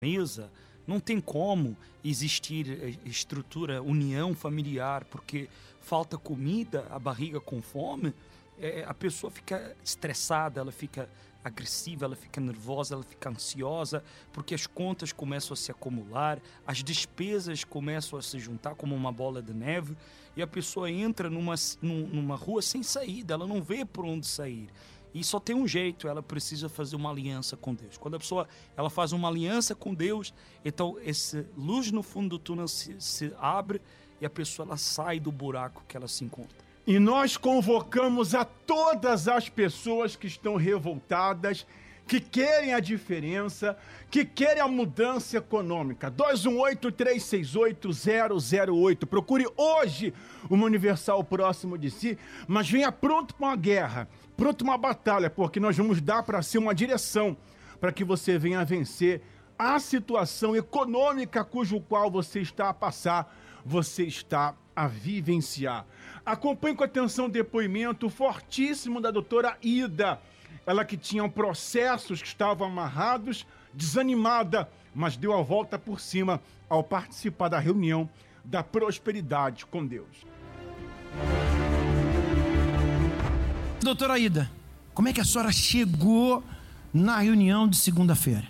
mesa, não tem como existir estrutura, união familiar, porque falta comida, a barriga com fome, a pessoa fica estressada, ela fica agressiva, ela fica nervosa, ela fica ansiosa, porque as contas começam a se acumular, as despesas começam a se juntar como uma bola de neve, e a pessoa entra numa rua sem saída, ela não vê por onde sair. E só tem um jeito, ela precisa fazer uma aliança com Deus. Quando a pessoa ela faz uma aliança com Deus, então essa luz no fundo do túnel se abre e a pessoa ela sai do buraco que ela se encontra. E nós convocamos a todas as pessoas que estão revoltadas, que querem a diferença, que querem a mudança econômica. 218-368-008. Procure hoje uma Universal próximo de si, mas venha pronto para uma guerra, pronto para uma batalha, porque nós vamos dar para si uma direção para que você venha vencer a situação econômica cujo qual você está a passar, você está a vivenciar. Acompanhe com atenção o depoimento fortíssimo da doutora Ida. Ela que tinha processos que estavam amarrados, desanimada, mas deu a volta por cima ao participar da reunião da prosperidade com Deus. Doutora Ida, como é que a senhora chegou na reunião de segunda-feira?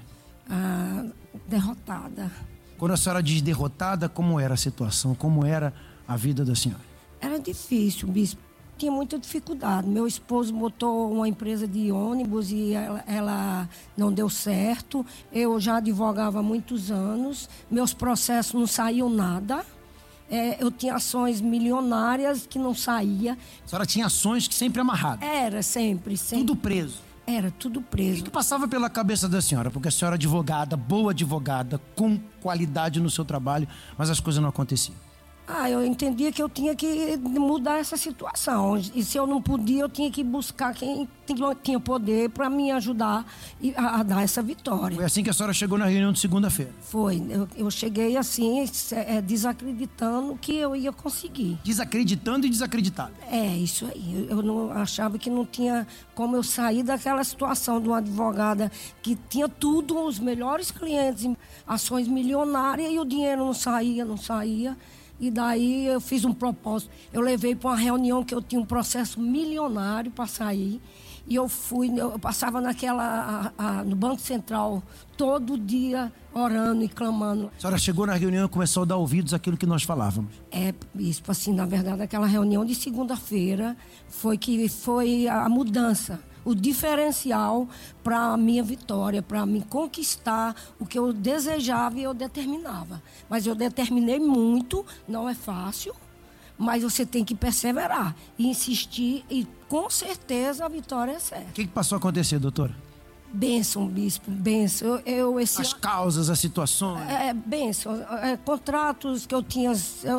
Derrotada. Quando a senhora diz derrotada, como era a situação? Como era a vida da senhora? Era difícil, bispo. Tinha muita dificuldade. Meu esposo botou uma empresa de ônibus e ela não deu certo. Eu já advogava há muitos anos. Meus processos não saíam nada. Eu tinha ações milionárias que não saía. A senhora tinha ações que sempre amarradas? Era, sempre. Tudo preso? Era tudo preso. O que passava pela cabeça da senhora? Porque a senhora é advogada, boa advogada, com qualidade no seu trabalho, mas as coisas não aconteciam. Eu entendia que eu tinha que mudar essa situação. E se eu não podia, eu tinha que buscar quem tinha poder para me ajudar a dar essa vitória. Foi assim que a senhora chegou na reunião de segunda-feira? Foi. Eu cheguei assim, desacreditando que eu ia conseguir. Desacreditando e desacreditado? Isso aí. Eu não achava que não tinha como eu sair daquela situação de uma advogada que tinha tudo, os melhores clientes, ações milionárias, e o dinheiro não saía. E daí eu fiz um propósito. Eu levei para uma reunião que eu tinha um processo milionário para sair. E eu passava no Banco Central todo dia orando e clamando. A senhora chegou na reunião e começou a dar ouvidos àquilo que nós falávamos. Isso, assim, na verdade, aquela reunião de segunda-feira foi a mudança. O diferencial para a minha vitória, para me conquistar o que eu desejava e eu determinava. Mas eu determinei muito, não é fácil, mas você tem que perseverar e insistir e com certeza a vitória é certa. O que passou a acontecer, doutora? Bênção, bispo, bênção. As causas, as situações. Bênção. Contratos que eu tinha,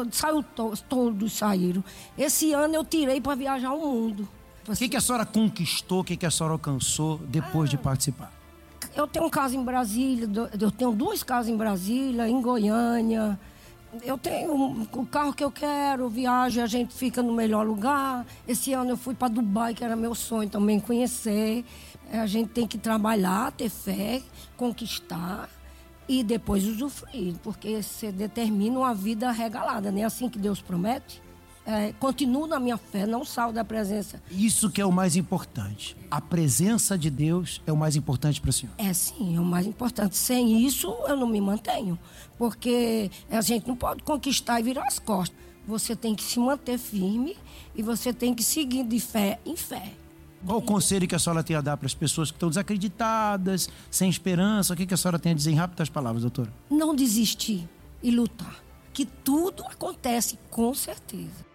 todos saíram. Esse ano eu tirei para viajar o mundo. O que a senhora conquistou, o que a senhora alcançou depois de participar? Eu tenho casa em Brasília, eu tenho 2 casas em Brasília, em Goiânia. Eu tenho o carro que eu quero, viagem, a gente fica no melhor lugar. Esse ano eu fui para Dubai, que era meu sonho também conhecer. A gente tem que trabalhar, ter fé, conquistar e depois usufruir, porque você determina uma vida regalada, não é assim que Deus promete? Continuo na minha fé, não saio da presença. Isso que é o mais importante. A presença de Deus é o mais importante para a senhora. Sim, é o mais importante. Sem isso, eu não me mantenho. Porque a gente não pode conquistar e virar as costas. Você tem que se manter firme e você tem que seguir de fé em fé. Qual o conselho que a senhora tem a dar para as pessoas que estão desacreditadas, sem esperança? O que a senhora tem a dizer em rápidas palavras, doutora? Não desistir e lutar. Que tudo acontece com certeza.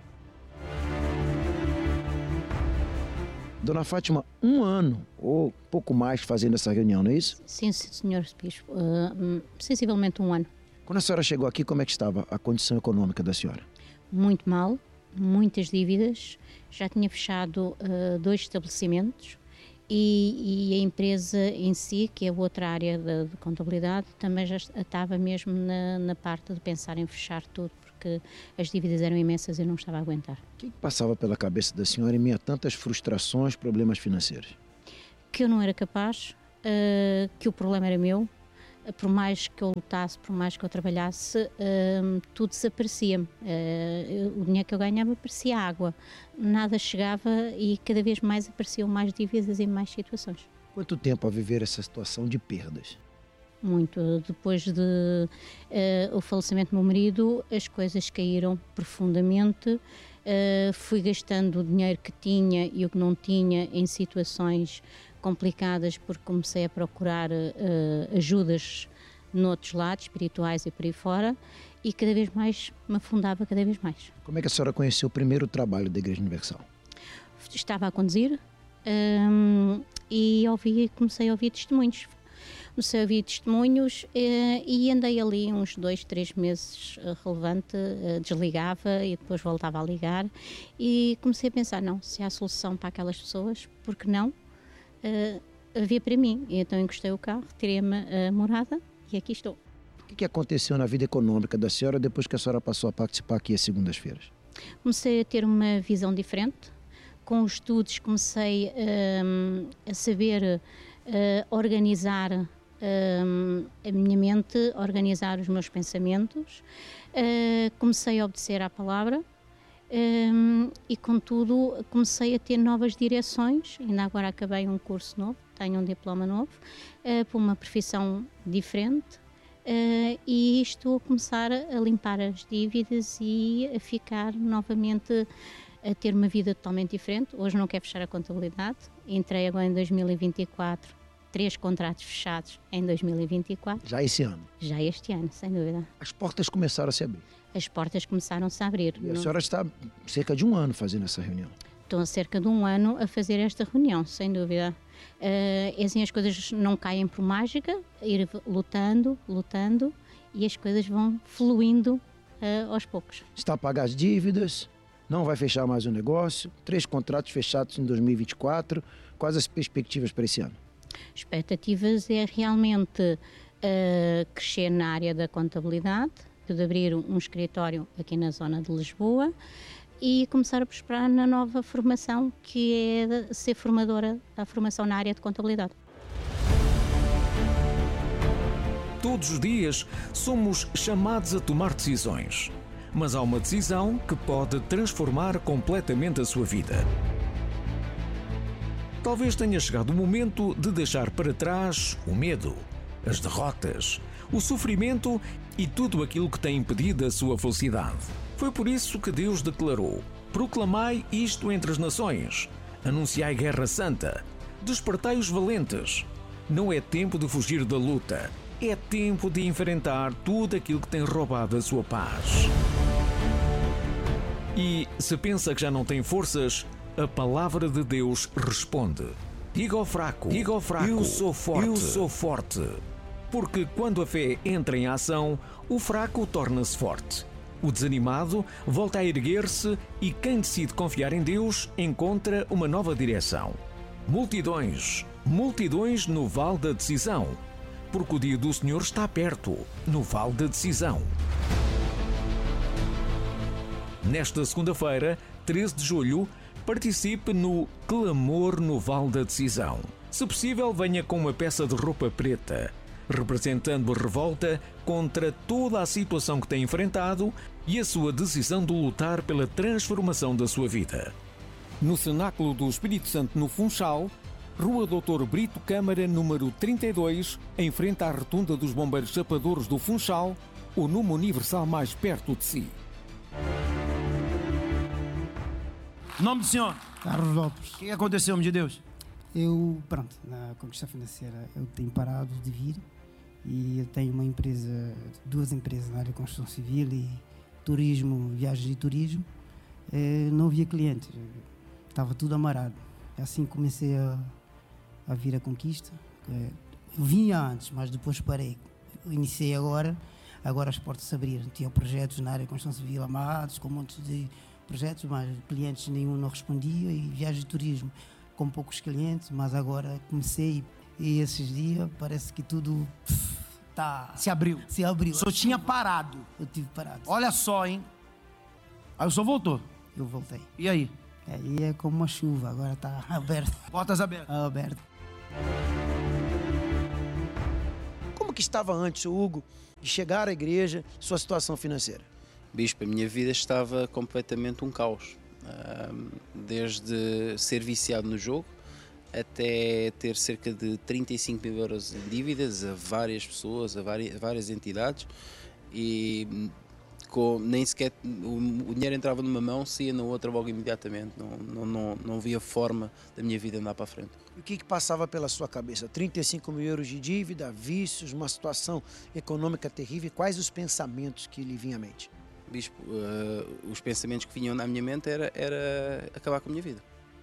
Dona Fátima, 1 ano ou pouco mais fazendo essa reunião, não é isso? Sim, senhor bispo. Sensivelmente 1 ano. Quando a senhora chegou aqui, como é que estava a condição econômica da senhora? Muito mal, muitas dívidas. Já tinha fechado 2 estabelecimentos e a empresa em si, que é outra área de contabilidade, também já estava mesmo na parte de pensar em fechar tudo, porque as dívidas eram imensas e eu não estava a aguentar. O que passava pela cabeça da senhora em meio a tantas frustrações, problemas financeiros? Que eu não era capaz, que o problema era meu, por mais que eu lutasse, por mais que eu trabalhasse, tudo desaparecia-me. O dinheiro que eu ganhava parecia água, nada chegava e cada vez mais apareciam mais dívidas e mais situações. Quanto tempo a viver essa situação de perdas? Muito. Depois de o falecimento do meu marido, as coisas caíram profundamente. Fui gastando o dinheiro que tinha e o que não tinha em situações complicadas, porque comecei a procurar ajudas noutros lados, espirituais e por aí fora, e cada vez mais me afundava cada vez mais. Como é que a senhora conheceu o primeiro trabalho da Igreja Universal? Estava a conduzir e comecei a ouvir testemunhos. Comecei a ouvir testemunhos e andei ali uns 2, 3 meses relevante, desligava e depois voltava a ligar e comecei a pensar, não, se há solução para aquelas pessoas, por que não? Havia para mim. E então encostei o carro, tirei-me a morada e aqui estou. O que aconteceu na vida econômica da senhora depois que a senhora passou a participar aqui às segundas-feiras? Comecei a ter uma visão diferente. Com os estudos comecei a saber organizar a minha mente, organizar os meus pensamentos. Comecei a obedecer à palavra. E contudo comecei a ter novas direções. Ainda agora acabei um curso novo, tenho um diploma novo para uma profissão diferente e estou a começar a limpar as dívidas e a ficar novamente a ter uma vida totalmente diferente. Hoje não quero fechar a contabilidade, entrei agora em 2024, 3 contratos fechados em 2024. Já esse ano? Já este ano, sem dúvida. As portas começaram a se abrir? As portas começaram-se a abrir. E a senhora está cerca de 1 ano fazendo essa reunião? Estou há cerca de 1 ano a fazer esta reunião, sem dúvida. Assim, as coisas não caem por mágica, ir lutando e as coisas vão fluindo aos poucos. Está a pagar as dívidas, não vai fechar mais o negócio, 3 contratos fechados em 2024. Quais as perspectivas para esse ano? Expectativas é realmente crescer na área da contabilidade, de abrir um escritório aqui na zona de Lisboa e começar a prosperar na nova formação, que é ser formadora da formação na área de contabilidade. Todos os dias somos chamados a tomar decisões, mas há uma decisão que pode transformar completamente a sua vida. Talvez tenha chegado o momento de deixar para trás o medo, as derrotas, o sofrimento e tudo aquilo que tem impedido a sua felicidade. Foi por isso que Deus declarou: proclamai isto entre as nações, anunciai guerra santa, despertai os valentes. Não é tempo de fugir da luta, é tempo de enfrentar tudo aquilo que tem roubado a sua paz. E se pensa que já não tem forças, a palavra de Deus responde: diga ao fraco, eu sou forte. Porque quando a fé entra em ação, o fraco torna-se forte. O desanimado volta a erguer-se e quem decide confiar em Deus encontra uma nova direção. Multidões no vale da decisão, porque o dia do Senhor está perto, no vale da decisão. Nesta segunda-feira, 13 de julho, participe no Clamor no Vale da Decisão. Se possível, venha com uma peça de roupa preta, representando a revolta contra toda a situação que tem enfrentado e a sua decisão de lutar pela transformação da sua vida. No Cenáculo do Espírito Santo, no Funchal, Rua Dr. Brito Câmara, número 32, em frente à Rotunda dos Bombeiros Chapadores do Funchal, o número universal mais perto de si. Nome do senhor? Carlos Lopes. O que aconteceu, homem de Deus? Eu, na Conquista Financeira, eu tenho parado de vir e eu tenho uma empresa, 2 empresas na área de construção civil e turismo, viagens e turismo. Não havia clientes, estava tudo amarrado. Assim comecei a vir a Conquista. Eu vinha antes, mas depois parei. Eu iniciei agora as portas se abriram. Tinha projetos na área de construção civil amarrados, com um monte de projetos, mas clientes nenhum não respondia, e viagem de turismo com poucos clientes, mas agora comecei e esses dias parece que tudo se abriu. Se abriu. O senhor tinha parado. Eu tive parado. Olha só, hein? Aí o senhor voltou. Eu voltei. E aí? Aí é como uma chuva, agora está aberto. Portas abertas. Aberto. Como que estava antes, o Hugo, de chegar à igreja, sua situação financeira? Bispo, a minha vida estava completamente um caos. Desde ser viciado no jogo, até ter cerca de 35 mil euros em dívidas a várias pessoas, a várias entidades, e nem sequer o dinheiro entrava numa mão, saía na outra logo imediatamente. Não havia forma da minha vida andar para a frente. E o que passava pela sua cabeça? 35 mil euros de dívida, vícios, uma situação econômica terrível. Quais os pensamentos que lhe vinham à mente? Bispo, os pensamentos que vinham na minha mente era acabar com a minha vida.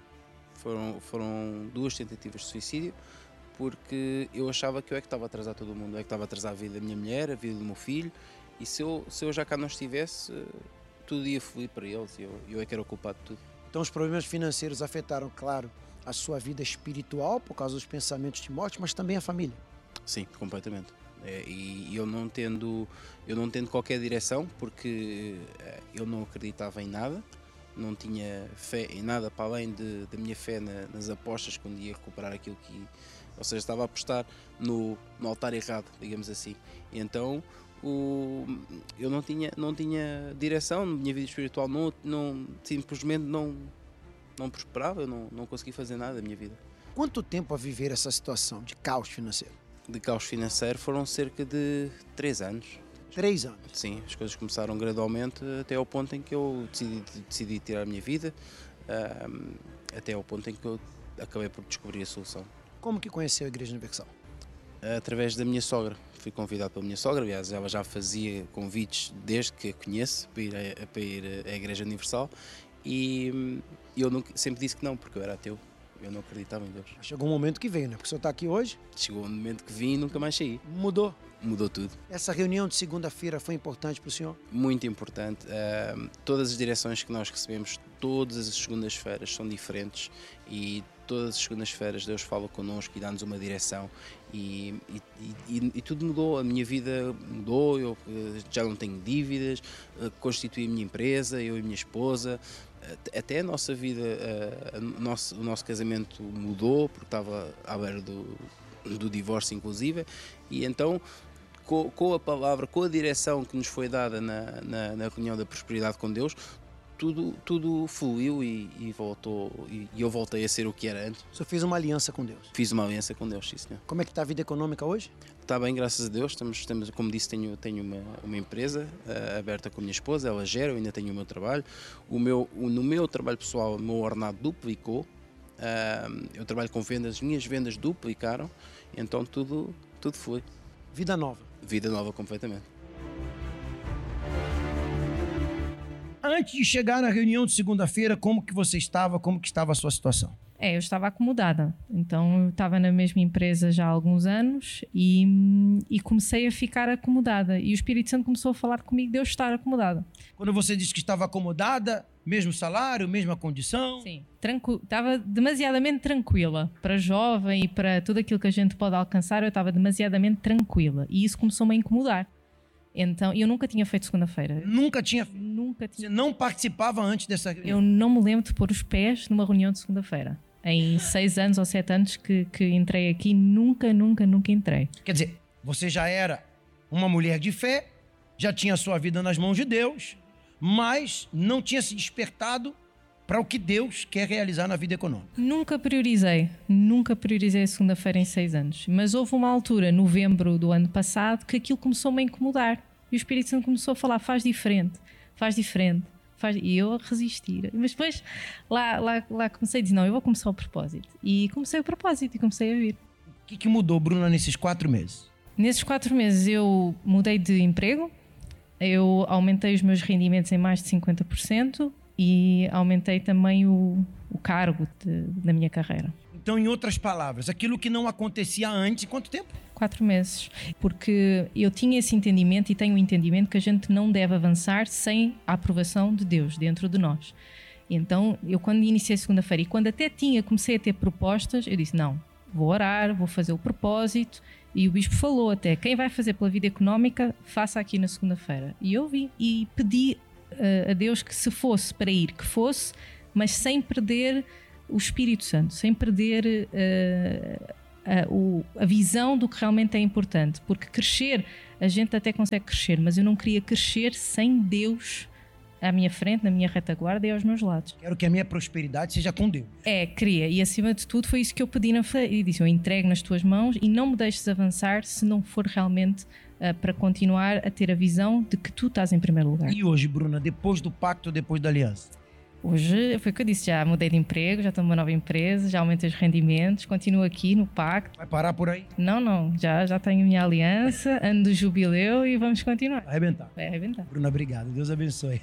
Foram 2 tentativas de suicídio, porque eu achava que eu é que estava a atrasar todo mundo, eu é que estava a atrasar a vida da minha mulher, a vida do meu filho, e se eu já cá não estivesse, tudo ia fluir para eles, e eu é que era o culpado de tudo. Então os problemas financeiros afetaram, claro, a sua vida espiritual, por causa dos pensamentos de morte, mas também a família? Sim, completamente. E eu não tendo qualquer direção, porque eu não acreditava em nada, não tinha fé em nada para além da minha fé nas apostas, quando ia recuperar aquilo que... Ou seja, estava a apostar no altar errado, digamos assim. E então eu não tinha direção, na minha vida espiritual simplesmente não prosperava, eu não conseguia fazer nada da minha vida. Quanto tempo a viver essa situação de caos financeiro? De caos financeiro foram cerca de 3 anos. 3 anos? Sim, as coisas começaram gradualmente até ao ponto em que eu decidi tirar a minha vida, até ao ponto em que eu acabei por descobrir a solução. Como que conheceu a Igreja Universal? Através da minha sogra. Fui convidado pela minha sogra, aliás, ela já fazia convites desde que a conheço para ir à Igreja Universal, e eu sempre disse que não, porque eu era ateu. Eu não acreditava em Deus. Chegou um momento que veio, né? Porque o senhor está aqui hoje? Chegou um momento que vim e nunca mais saí. Mudou? Mudou tudo. Essa reunião de segunda-feira foi importante para o senhor? Muito importante. Todas as direções que nós recebemos, todas as segundas-feiras são diferentes, e todas as segundas-feiras Deus fala connosco e dá-nos uma direção, e tudo mudou. A minha vida mudou, eu já não tenho dívidas, constituí a minha empresa, eu e a minha esposa. Até a nossa vida, o nosso casamento mudou, porque estava à beira do divórcio inclusive, e então com a palavra, com a direção que nos foi dada na reunião da prosperidade com Deus, tudo fluiu e voltou, e eu voltei a ser o que era antes. O senhor fez uma aliança com Deus? Fiz uma aliança com Deus, sim, senhor. Como é que está a vida econômica hoje? Está bem, graças a Deus. Estamos, como disse, tenho uma empresa aberta com a minha esposa, ela gera, eu ainda tenho o meu trabalho. No meu trabalho pessoal, o meu ordenado duplicou. Eu trabalho com vendas, as minhas vendas duplicaram, então tudo foi. Vida nova? Vida nova completamente. Antes de chegar na reunião de segunda-feira, como que você estava, como que estava a sua situação? Eu estava acomodada, então eu estava na mesma empresa já há alguns anos e comecei a ficar acomodada, e o Espírito Santo começou a falar comigo de eu estar acomodada. Quando você disse que estava acomodada, mesmo salário, mesma condição? Sim, estava demasiadamente tranquila, para jovem e para tudo aquilo que a gente pode alcançar, eu estava demasiadamente tranquila, e isso começou-me a incomodar. Então, eu nunca tinha feito segunda-feira. Nunca tinha? Você não participava antes dessa reunião? Eu não me lembro de pôr os pés numa reunião de segunda-feira. Em 6 anos ou 7 anos que entrei aqui, nunca entrei. Quer dizer, você já era uma mulher de fé, já tinha a sua vida nas mãos de Deus, mas não tinha se despertado para o que Deus quer realizar na vida econômica. Nunca priorizei a segunda-feira em 6 anos. Mas houve uma altura, novembro do ano passado, que aquilo começou-me a incomodar. E o Espírito Santo começou a falar, faz diferente. E eu a resistir. Mas depois lá comecei a dizer, não, eu vou começar o propósito. E comecei o propósito e comecei a vir. O que mudou, Bruna, nesses 4 meses? Nesses 4 meses eu mudei de emprego, eu aumentei os meus rendimentos em mais de 50%, e aumentei também o cargo da minha carreira. Então, em outras palavras, aquilo que não acontecia antes, em quanto tempo? 4 meses. Porque eu tinha esse entendimento e tenho o entendimento que a gente não deve avançar sem a aprovação de Deus dentro de nós. E então, eu quando iniciei segunda-feira e quando até comecei a ter propostas, eu disse, não, vou orar, vou fazer o propósito. E o bispo falou até, quem vai fazer pela vida económica, faça aqui na segunda-feira. E eu vi e pedi a Deus que se fosse para ir, que fosse, mas sem perder o Espírito Santo, sem perder a visão do que realmente é importante. Porque crescer, a gente até consegue crescer, mas eu não queria crescer sem Deus à minha frente, na minha retaguarda e aos meus lados. Quero que a minha prosperidade seja com Deus. Queria. E acima de tudo foi isso que eu pedi na fé. E disse, eu entrego nas tuas mãos e não me deixes avançar se não for realmente para continuar a ter a visão de que tu estás em primeiro lugar. E hoje, Bruna, depois do pacto, depois da aliança? Hoje, foi o que eu disse, já mudei de emprego, já estou numa nova empresa, já aumentei os rendimentos, continuo aqui no pacto. Vai parar por aí? Não, já tenho minha aliança, ano do jubileu e vamos continuar. Vai arrebentar. Vai arrebentar. Bruna, obrigado. Deus abençoe.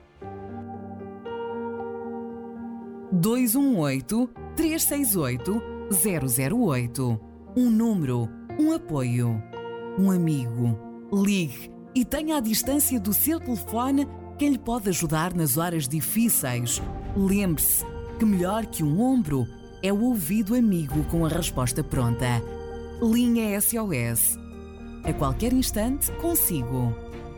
218-368-008. Um número, um apoio, um amigo. Ligue e tenha à distância do seu telefone quem lhe pode ajudar nas horas difíceis. Lembre-se que melhor que um ombro é o ouvido amigo com a resposta pronta. Linha SOS. A qualquer instante, consigo.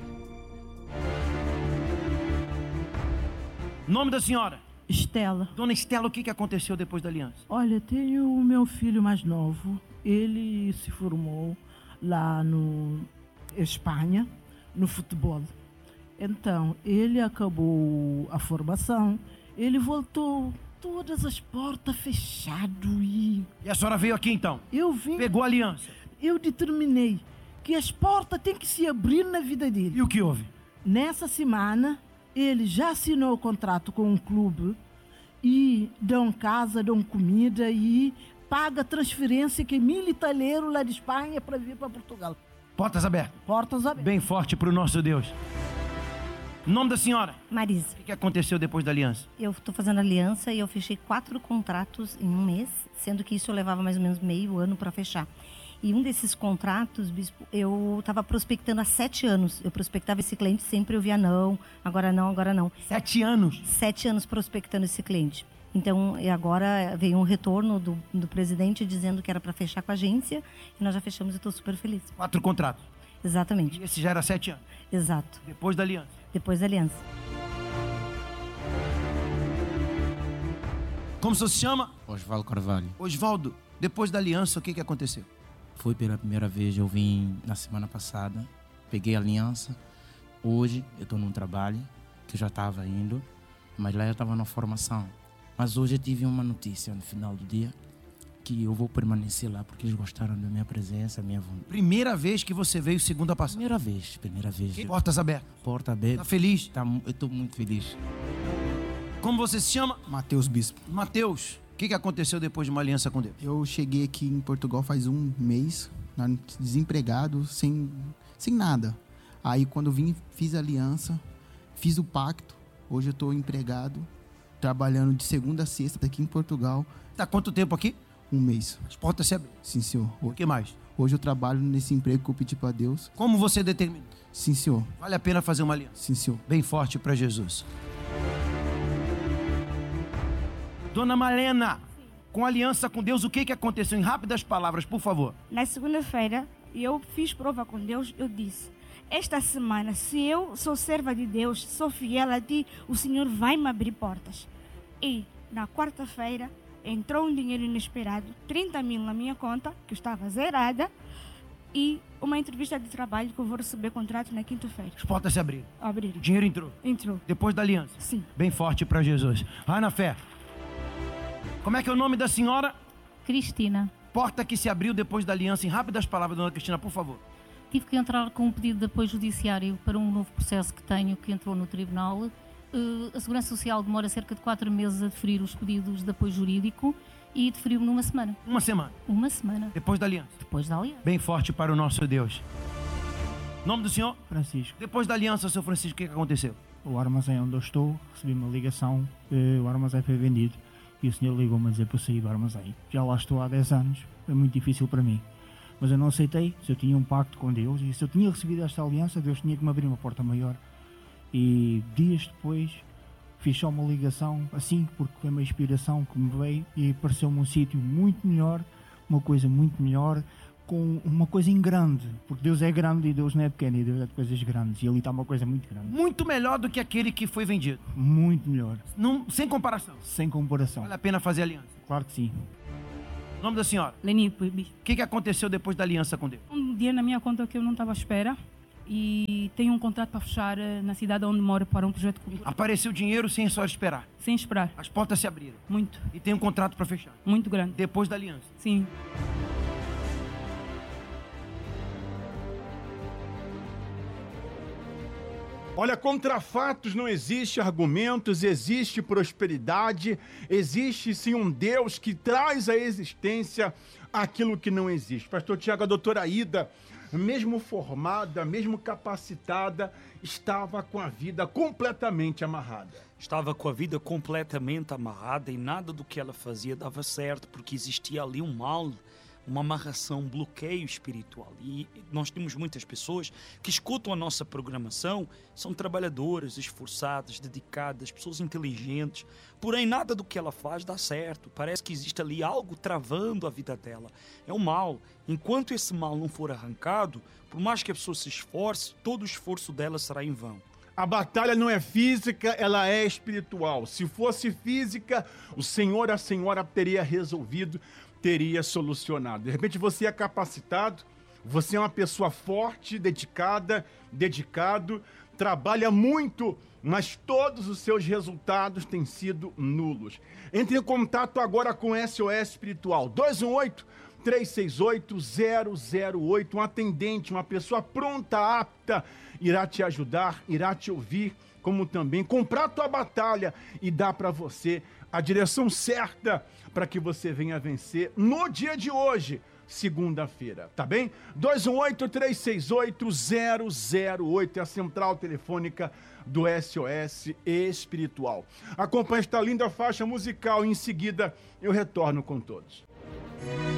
Nome da senhora? Estela. Dona Estela, o que aconteceu depois da aliança? Olha, tenho o meu filho mais novo. Ele se formou lá no Espanha, no futebol. Então, ele acabou a formação, ele voltou, todas as portas fechadas e a senhora veio aqui então? Eu vim. Pegou a aliança? Eu determinei que as portas têm que se abrir na vida dele. E o que houve? Nessa semana, ele já assinou o contrato com um clube e dão casa, dão comida e paga transferência que é militaleiro lá de Espanha para vir para Portugal. Portas abertas? Portas abertas. Bem forte para o nosso Deus. Nome da senhora? Marisa. O que aconteceu depois da aliança? Eu estou fazendo aliança e eu fechei 4 contratos em um mês, sendo que isso eu levava mais ou menos meio ano para fechar. E um desses contratos, bispo, eu estava prospectando há 7 anos. Eu prospectava esse cliente, sempre eu via não, agora não, agora não. 7 anos? 7 anos prospectando esse cliente. Então, agora veio um retorno do presidente dizendo que era para fechar com a agência e nós já fechamos e estou super feliz. 4 contratos? Exatamente. E esse já era 7 anos? Exato. Depois da aliança? Depois da aliança. Como você se chama? Osvaldo Carvalho. Osvaldo, depois da aliança, o que aconteceu? Foi pela primeira vez, eu vim na semana passada, peguei a aliança. Hoje eu estou num trabalho que eu já estava indo, mas lá eu estava na formação. Mas hoje eu tive uma notícia no final do dia que eu vou permanecer lá porque eles gostaram da minha presença, minha vontade. Primeira vez que você veio segunda passada? Primeira vez. Portas abertas? Porta aberta. Tá feliz? Eu estou muito feliz. Como você se chama? Mateus Bispo. Mateus, o que aconteceu depois de uma aliança com Deus? Eu cheguei aqui em Portugal faz um mês, desempregado, sem nada. Aí quando vim, fiz a aliança, fiz o pacto. Hoje eu estou empregado, trabalhando de segunda a sexta aqui em Portugal. Tá quanto tempo aqui? Um mês. As portas se abriram? Sim, senhor. O que mais? Hoje eu trabalho nesse emprego que eu pedi para Deus. Como você determina? Sim, senhor. Vale a pena fazer uma aliança? Sim, senhor. Bem forte para Jesus. Dona Malena, com aliança com Deus, o que aconteceu? Em rápidas palavras, por favor. Na segunda-feira, eu fiz prova com Deus, eu disse: esta semana, se eu sou serva de Deus, sou fiel a ti, o Senhor vai me abrir portas. E na quarta-feira, entrou um dinheiro inesperado, 30 mil na minha conta, que estava zerada, e uma entrevista de trabalho que eu vou receber contrato na quinta-feira. As portas se abriram? Abriram. O dinheiro entrou? Entrou. Depois da aliança? Sim. Bem forte para Jesus. Vai na fé. Como é que é o nome da senhora? Cristina. Porta que se abriu depois da aliança. Em rápidas palavras, dona Cristina, por favor. Tive que entrar com um pedido de apoio judiciário para um novo processo que tenho, que entrou no tribunal. A Segurança Social demora cerca de 4 meses a deferir os pedidos de apoio jurídico e deferiu-me numa semana. Uma semana? Uma semana. Depois da aliança? Depois da aliança. Bem forte para o nosso Deus. Nome do senhor? Francisco. Depois da aliança, seu Francisco, o que aconteceu? O armazém onde eu estou, recebi uma ligação, o armazém foi vendido e o senhor ligou-me a dizer para eu sair do armazém. Já lá estou há 10 anos, é muito difícil para mim. Mas eu não aceitei, se eu tinha um pacto com Deus e se eu tinha recebido esta aliança, Deus tinha que me abrir uma porta maior. E dias depois fiz só uma ligação assim, porque foi uma inspiração que me veio e pareceu-me um sítio muito melhor, uma coisa muito melhor, com uma coisa em grande, porque Deus é grande e Deus não é pequeno, e Deus é de coisas grandes, e ali está uma coisa muito grande. Muito melhor do que aquele que foi vendido. Muito melhor. Não, sem comparação. Sem comparação. Vale a pena fazer aliança. Claro que sim. O nome da senhora? Leni Puibi. O que aconteceu depois da aliança com Deus? Um dia na minha conta que eu não estava à espera e tenho um contrato para fechar na cidade onde moro para um projeto cultural. Apareceu dinheiro sem só esperar? Sem esperar. As portas se abriram? Muito. E tem um contrato para fechar? Muito grande. Depois da aliança? Sim. Olha, contra fatos não existe argumentos, existe prosperidade, existe sim um Deus que traz à existência aquilo que não existe. Pastor Tiago, a doutora Ida, mesmo formada, mesmo capacitada, estava com a vida completamente amarrada. Estava com a vida completamente amarrada e nada do que ela fazia dava certo, porque existia ali um mal, uma amarração, um bloqueio espiritual. E nós temos muitas pessoas que escutam a nossa programação, são trabalhadoras, esforçadas, dedicadas, pessoas inteligentes, porém nada do que ela faz dá certo. Parece que existe ali algo travando a vida dela. É um mal. Enquanto esse mal não for arrancado, por mais que a pessoa se esforce, todo o esforço dela será em vão. A batalha não é física, ela é espiritual. Se fosse física, o senhor, a senhora teria resolvido, teria solucionado. De repente você é capacitado, você é uma pessoa forte, dedicado, trabalha muito, mas todos os seus resultados têm sido nulos. Entre em contato agora com SOS Espiritual, 218-368-008, um atendente, uma pessoa pronta, apta, irá te ajudar, irá te ouvir, como também comprar tua batalha e dar para você a direção certa para que você venha vencer no dia de hoje, segunda-feira, tá bem? 218-368-008 é a central telefônica do SOS Espiritual. Acompanhe esta linda faixa musical e em seguida eu retorno com todos.